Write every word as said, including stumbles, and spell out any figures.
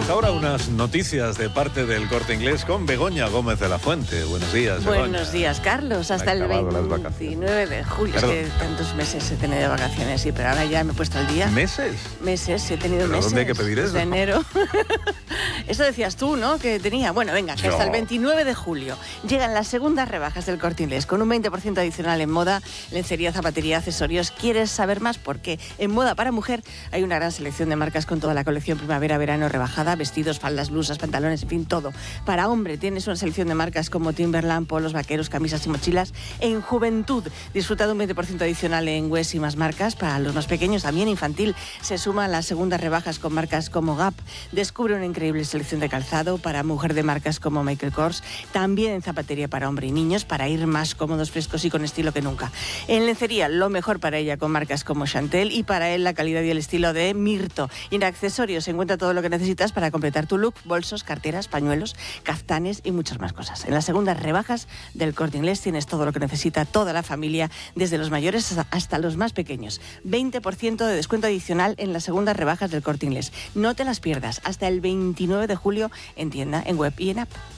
Hasta ahora unas noticias de parte del Corte Inglés con Begoña Gómez de la Fuente. Buenos días, Begoña. Buenos días, Carlos. Hasta el veintinueve de julio. Es que tantos meses he tenido de vacaciones, sí, pero ahora ya me he puesto al día. ¿Meses? Meses, he tenido ¿Pero meses. dónde hay que pedir eso? De enero. Eso decías tú, ¿no? Que tenía. Bueno, venga, que hasta el veintinueve de julio llegan las segundas rebajas del Corte Inglés con un veinte por ciento adicional en moda, lencería, zapatería, accesorios. ¿Quieres saber más? Porque en moda para mujer hay una gran selección de marcas con toda la colección primavera-verano rebajada, vestidos, faldas, blusas, pantalones, en fin, todo. Para hombre tienes una selección de marcas como Timberland, polos, vaqueros, camisas y mochilas. En juventud disfruta de un veinte por ciento adicional en Guess y más marcas. Para los más pequeños, también infantil, se suman las segundas rebajas con marcas como Gap. Descubre una increíble selección de calzado para mujer de marcas como Michael Kors. También en zapatería para hombre y niños para ir más cómodos, frescos y con estilo que nunca. En lencería, lo mejor para ella con marcas como Chantel y para él la calidad y el estilo de Mirto. Y en accesorios se encuentra todo lo que necesitas para completar tu look: bolsos, carteras, pañuelos, caftanes y muchas más cosas. En las segundas rebajas del Corte Inglés tienes todo lo que necesita toda la familia, desde los mayores hasta los más pequeños. veinte por ciento de descuento adicional en las segundas rebajas del Corte Inglés. No te las pierdas, hasta el veintinueve de julio en tienda, en web y en app.